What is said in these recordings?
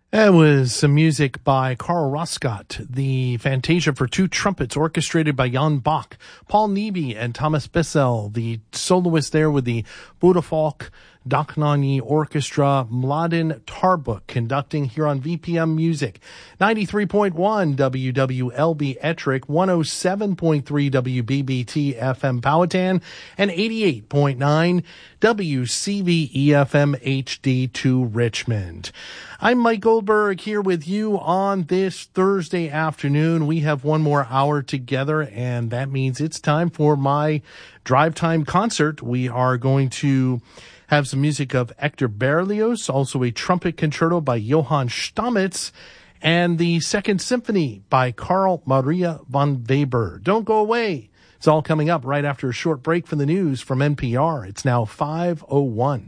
That was some music by Carl Roscott, the Fantasia for two trumpets orchestrated by Jan Bach, Paul Nebe and Thomas Bissell, the soloist there with the Budafolk Daknani Orchestra, Mladen Tarbuk conducting here on VPM Music. 93.1 WWLB Ettrick, 107.3 WBBT FM Powhatan, and 88.9 WCVE FM HD2 Richmond. I'm Mike Goldberg here with you on this Thursday afternoon. We have one more hour together, and that means it's time for my drive time concert. We are going to have some music of Hector Berlioz, also a trumpet concerto by Johann Stamitz, and the Second Symphony by Carl Maria von Weber. Don't go away. It's all coming up right after a short break from the news from NPR. It's now 5:01.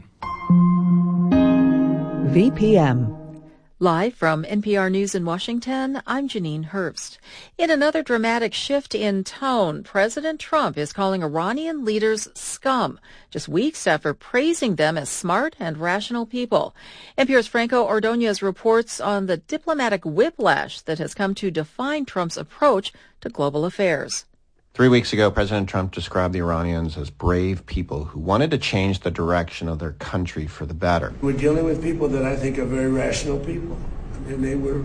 VPM. Live from NPR News in Washington, I'm Janine Herbst. In another dramatic shift in tone, President Trump is calling Iranian leaders scum, just weeks after praising them as smart and rational people. NPR's Franco Ordonez reports on the diplomatic whiplash that has come to define Trump's approach to global affairs. 3 weeks ago, President Trump described the Iranians as brave people who wanted to change the direction of their country for the better. We're dealing with people that I think are very rational people, and they were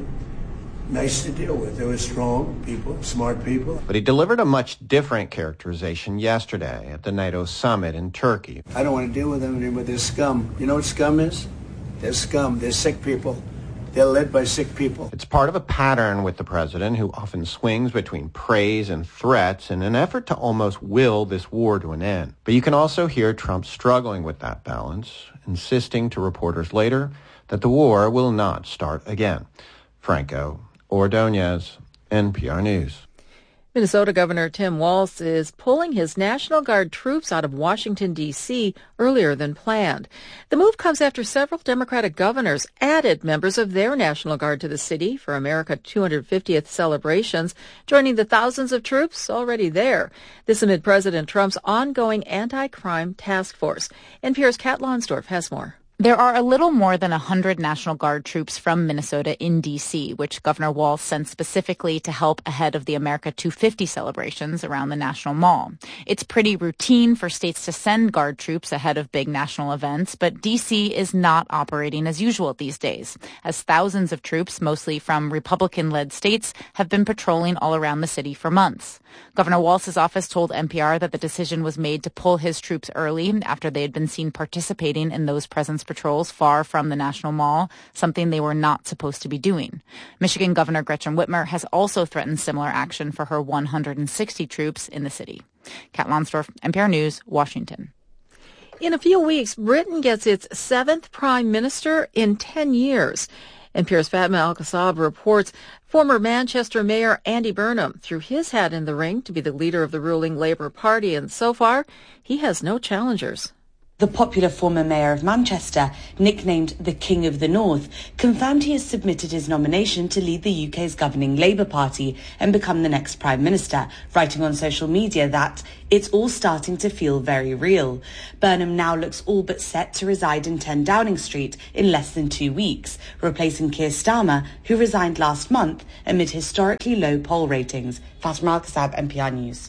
nice to deal with. They were strong people, smart people. But he delivered a much different characterization yesterday at the NATO summit in Turkey. I don't want to deal with them anymore. They're scum. You know what scum is? They're scum. They're sick people. They're led by sick people. It's part of a pattern with the president, who often swings between praise and threats in an effort to almost will this war to an end. But you can also hear Trump struggling with that balance, insisting to reporters later that the war will not start again. Franco Ordonez, NPR News. Minnesota Governor Tim Walz is pulling his National Guard troops out of Washington, D.C. earlier than planned. The move comes after several Democratic governors added members of their National Guard to the city for America 250th celebrations, joining the thousands of troops already there. This amid President Trump's ongoing anti-crime task force. NPR's Kat Lonsdorf has more. There are a little more than 100 National Guard troops from Minnesota in D.C., which Governor Walz sent specifically to help ahead of the America 250 celebrations around the National Mall. It's pretty routine for states to send Guard troops ahead of big national events, but D.C. is not operating as usual these days, as thousands of troops, mostly from Republican-led states, have been patrolling all around the city for months. Governor Walz's office told NPR that the decision was made to pull his troops early after they had been seen participating in those presence patrols far from the National Mall, something they were not supposed to be doing. Michigan Governor Gretchen Whitmer has also threatened similar action for her 160 troops in the city. Kat Lonsdorf, NPR News, Washington. In a few weeks, Britain gets its 7th prime minister in 10 years. NPR's Fatma Al-Qasab reports former Manchester Mayor Andy Burnham threw his hat in the ring to be the leader of the ruling Labour Party, and so far, he has no challengers. The popular former mayor of Manchester, nicknamed the King of the North, confirmed he has submitted his nomination to lead the UK's governing Labour Party and become the next Prime Minister, writing on social media that it's all starting to feel very real. Burnham now looks all but set to reside in 10 Downing Street in less than 2 weeks, replacing Keir Starmer, who resigned last month amid historically low poll ratings. Fatma Al-Qasab, NPR News.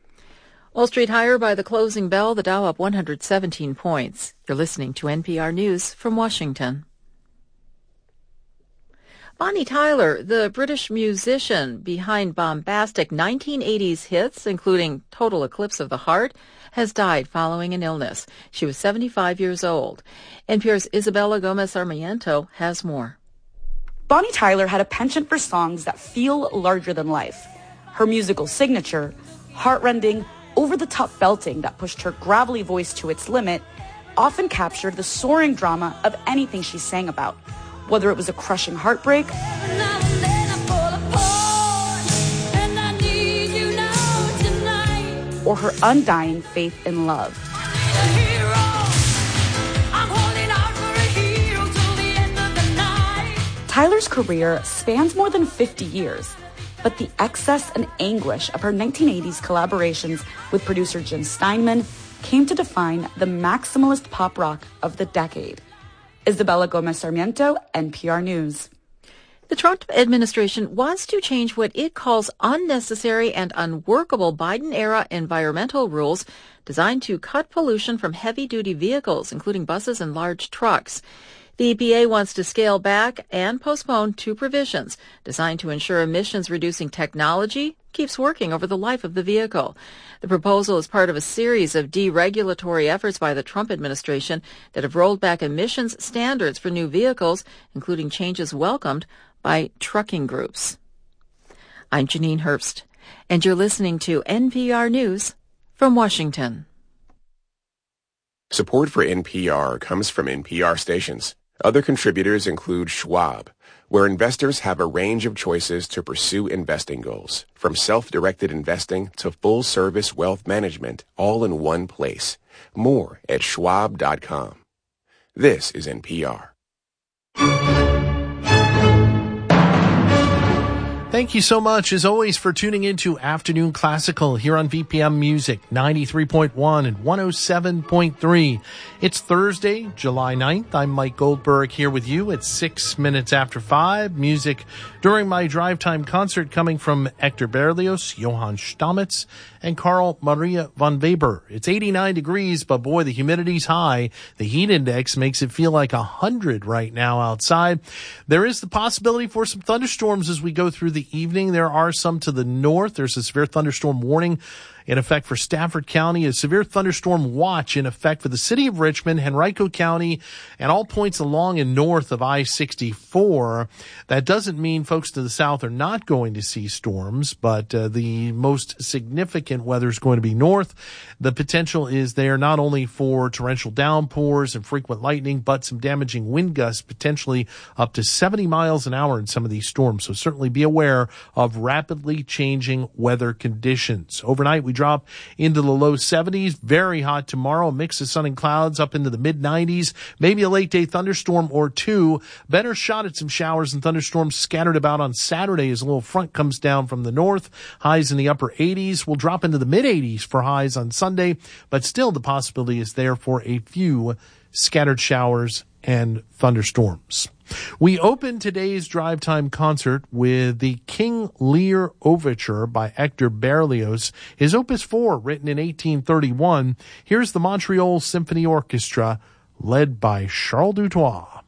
Wall Street higher by the closing bell, the Dow up 117 points. You're listening to NPR News from Washington. Bonnie Tyler, the British musician behind bombastic 1980s hits, including Total Eclipse of the Heart, has died following an illness. She was 75 years old. NPR's Isabella Gomez-Sarmiento has more. Bonnie Tyler had a penchant for songs that feel larger than life. Her musical signature, heartrending, over-the-top belting that pushed her gravelly voice to its limit, often captured the soaring drama of anything she sang about, whether it was a crushing heartbreak or her undying faith in love. Tyler's career spans more than 50 years, but the excess and anguish of her 1980s collaborations with producer Jim Steinman came to define the maximalist pop rock of the decade. Isabella Gomez-Sarmiento, NPR News. The Trump administration wants to change what it calls unnecessary and unworkable Biden-era environmental rules designed to cut pollution from heavy-duty vehicles, including buses and large trucks. The EPA wants to scale back and postpone two provisions designed to ensure emissions-reducing technology keeps working over the life of the vehicle. The proposal is part of a series of deregulatory efforts by the Trump administration that have rolled back emissions standards for new vehicles, including changes welcomed by trucking groups. I'm Janine Herbst, and you're listening to NPR News from Washington. Support for NPR comes from NPR stations. Other contributors include Schwab, where investors have a range of choices to pursue investing goals, from self-directed investing to full-service wealth management, all in one place. More at schwab.com. This is NPR. Thank you so much, as always, for tuning into Afternoon Classical here on VPM Music 93.1 and 107.3. It's Thursday, July 9th. I'm Mike Goldberg here with you at 6 minutes after 5. Music during my drive time concert coming from Hector Berlioz, Johann Stamitz, and Carl Maria von Weber. It's 89 degrees, but boy, the humidity's high. The heat index makes it feel like 100 right now outside. There is the possibility for some thunderstorms as we go through the evening. There are some to the north. There's a severe thunderstorm warning in effect for Stafford County, a severe thunderstorm watch in effect for the city of Richmond, Henrico County, and all points along and north of I-64. That doesn't mean folks to the south are not going to see storms, but the most significant weather is going to be north. The potential is there not only for torrential downpours and frequent lightning, but some damaging wind gusts, potentially up to 70 miles an hour in some of these storms. So certainly be aware of rapidly changing weather conditions. Overnight, we drop into the low 70s. Very hot tomorrow. A mix of sun and clouds up into the mid 90s. Maybe a late day thunderstorm or two. Better shot at some showers and thunderstorms scattered about on Saturday as a little front comes down from the north. Highs in the upper 80s. We'll drop into the mid 80s for highs on Sunday, but still the possibility is there for a few scattered showers and thunderstorms. We open today's drive time concert with the King Lear Overture by Hector Berlioz, his Opus 4, written in 1831. Here's the Montreal Symphony Orchestra, led by Charles Dutoit.